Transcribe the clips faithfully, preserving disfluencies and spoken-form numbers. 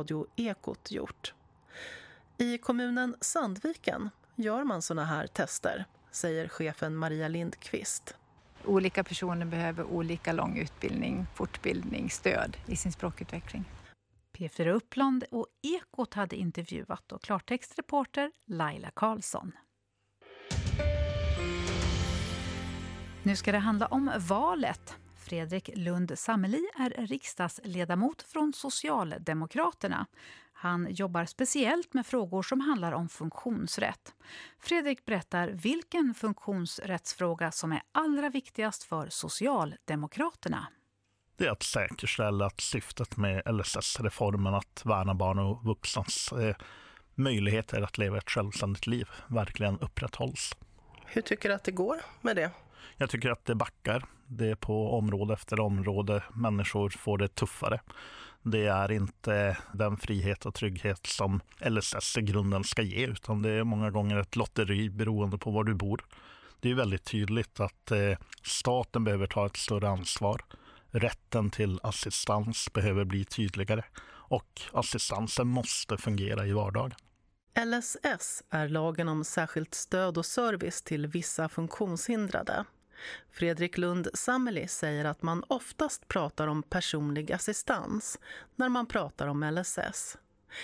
Radio Ekot gjort. I kommunen Sandviken gör man såna här tester, säger chefen Maria Lindqvist. Olika personer behöver olika lång utbildning, fortbildning, stöd i sin språkutveckling. P fyra Uppland och Ekot hade intervjuat och klartextreporter Laila Karlsson. Nu ska det handla om valet. Fredrik Lundh Sammeli är riksdagsledamot från Socialdemokraterna. Han jobbar speciellt med frågor som handlar om funktionsrätt. Fredrik berättar vilken funktionsrättsfråga som är allra viktigast för Socialdemokraterna. Det är att säkerställa att syftet med L S S-reformen att värna barn och vuxnas eh, möjligheter att leva ett självständigt liv verkligen upprätthålls. Hur tycker du att det går med det? Jag tycker att det backar. Det är på område efter område. Människor får det tuffare. Det är inte den frihet och trygghet som L S S i grunden ska ge, utan det är många gånger ett lotteri beroende på var du bor. Det är väldigt tydligt att eh, staten behöver ta ett större ansvar. Rätten till assistans behöver bli tydligare och assistansen måste fungera i vardagen. L S S är lagen om särskilt stöd och service till vissa funktionshindrade. Fredrik Lundh Sammeli säger att man oftast pratar om personlig assistans när man pratar om L S S.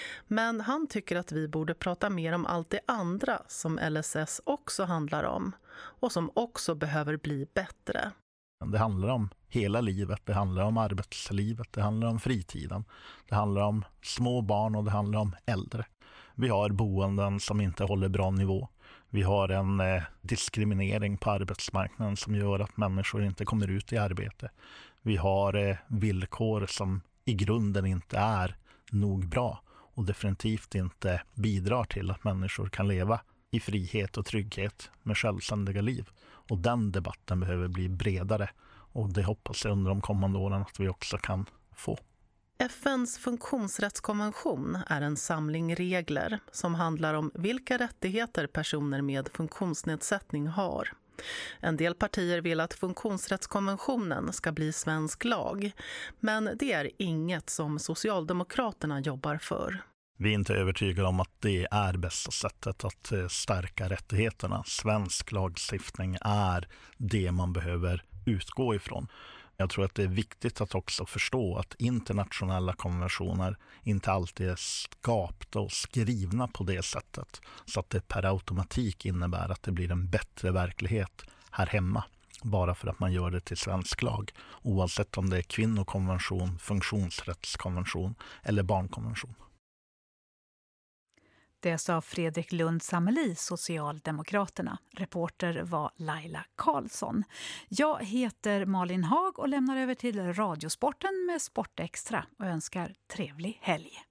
Men han tycker att vi borde prata mer om allt det andra som L S S också handlar om och som också behöver bli bättre. Det handlar om hela livet, det handlar om arbetslivet, det handlar om fritiden, det handlar om små barn och det handlar om äldre. Vi har boenden som inte håller bra nivå. Vi har en eh, diskriminering på arbetsmarknaden som gör att människor inte kommer ut i arbete. Vi har eh, villkor som i grunden inte är nog bra och definitivt inte bidrar till att människor kan leva i frihet och trygghet med självständiga liv. Och den debatten behöver bli bredare och det hoppas jag under de kommande åren att vi också kan få. F N:s funktionsrättskonvention är en samling regler som handlar om vilka rättigheter personer med funktionsnedsättning har. En del partier vill att funktionsrättskonventionen ska bli svensk lag, men det är inget som Socialdemokraterna jobbar för. Vi är inte övertygade om att det är bästa sättet att stärka rättigheterna. Svensk lagstiftning är det man behöver utgå ifrån. Jag tror att det är viktigt att också förstå att internationella konventioner inte alltid är skapta och skrivna på det sättet så att det per automatik innebär att det blir en bättre verklighet här hemma bara för att man gör det till svensk lag, oavsett om det är kvinnokonvention, funktionsrättskonvention eller barnkonvention. Det sa Fredrik Lundh Sammeli, Socialdemokraterna. Reporter var Laila Karlsson. Jag heter Malin Hag och lämnar över till Radiosporten med Sportextra och önskar trevlig helg.